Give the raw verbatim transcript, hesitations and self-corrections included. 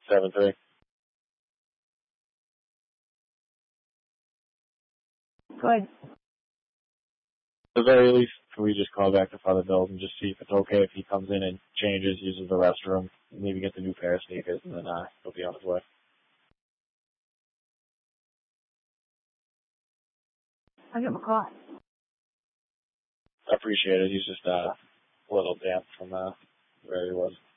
seven three. Good. At the very least, can we just call back to Father Bills and just see if it's okay if he comes in and changes, uses the restroom, maybe gets a new pair of sneakers, and then uh, he'll be on his way. I'll give him a call. I appreciate it. He's just uh, a little damp from uh, where he was.